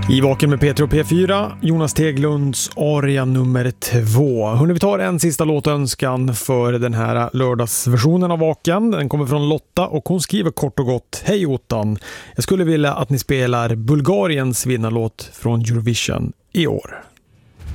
I Vaken med Peter och P4, Jonas Teglunds aria nummer 2. Hörrni, vi tar en sista låtönskan för den här lördagsversionen av Vaken. Den kommer från Lotta och hon skriver kort och gott: Hej Ottan, jag skulle vilja att ni spelar Bulgariens vinnarlåt från Eurovision i år.